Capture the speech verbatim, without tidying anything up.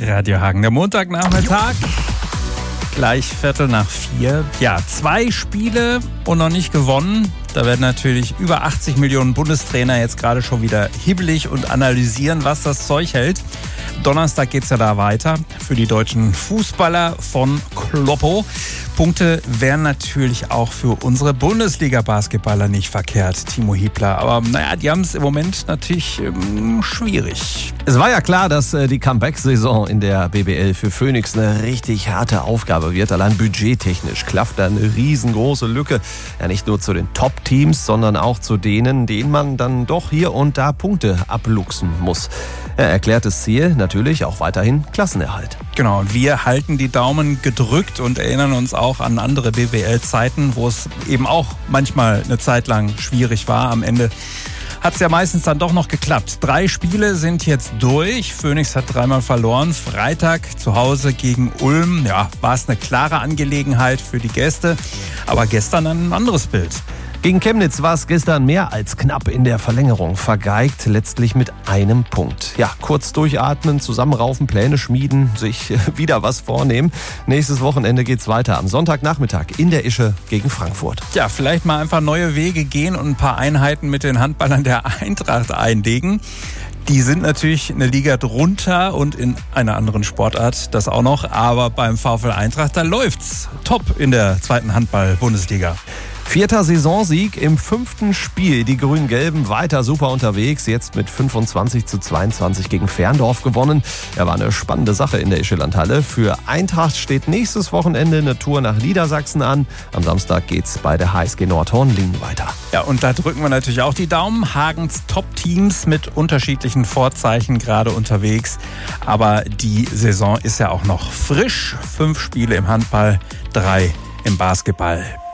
Radio Hagen. Der Montagnachmittag, gleich Viertel nach vier. Ja, zwei Spiele und noch nicht gewonnen. Da werden natürlich über achtzig Millionen Bundestrainer jetzt gerade schon wieder hibbelig und analysieren, was das Zeug hält. Donnerstag geht's ja da weiter für die deutschen Fußballer von Kloppo. Punkte wären natürlich auch für unsere Bundesliga-Basketballer nicht verkehrt, Timo Hiebler. Aber naja, die haben es im Moment natürlich ähm, schwierig. Es war ja klar, dass äh, die Comeback-Saison in der B B L für Phoenix eine richtig harte Aufgabe wird. Allein budgettechnisch klafft da eine riesengroße Lücke. Ja, nicht nur zu den Top-Teams, sondern auch zu denen, denen man dann doch hier und da Punkte abluchsen muss. Er erklärt das Ziel natürlich auch weiterhin Klassenerhalt. Genau, und wir halten die Daumen gedrückt und erinnern uns auch an andere B B L-Zeiten, wo es eben auch manchmal eine Zeit lang schwierig war. Am Ende hat es ja meistens dann doch noch geklappt. Drei Spiele sind jetzt durch. Phoenix hat dreimal verloren. Freitag zu Hause gegen Ulm. Ja, war es eine klare Angelegenheit für die Gäste. Aber gestern ein anderes Bild. Gegen Chemnitz war es gestern mehr als knapp in der Verlängerung. Vergeigt letztlich mit einem Punkt. Ja, kurz durchatmen, zusammenraufen, Pläne schmieden, sich wieder was vornehmen. Nächstes Wochenende geht's weiter am Sonntagnachmittag in der Ische gegen Frankfurt. Ja, vielleicht mal einfach neue Wege gehen und ein paar Einheiten mit den Handballern der Eintracht einlegen. Die sind natürlich eine Liga drunter und in einer anderen Sportart, das auch noch. Aber beim VfL Eintracht, da läuft's top in der zweiten Handball-Bundesliga. Vierter Saisonsieg im fünften Spiel. Die Grün-Gelben weiter super unterwegs. Jetzt mit fünfundzwanzig zu zweiundzwanzig gegen Ferndorf gewonnen. Ja, war eine spannende Sache in der Ischelandhalle. Für Eintracht steht nächstes Wochenende eine Tour nach Niedersachsen an. Am Samstag geht's bei der H S G Nordhorn-Lingen weiter. Ja, und da drücken wir natürlich auch die Daumen. Hagens Top-Teams mit unterschiedlichen Vorzeichen gerade unterwegs. Aber die Saison ist ja auch noch frisch. Fünf Spiele im Handball, drei im Basketball.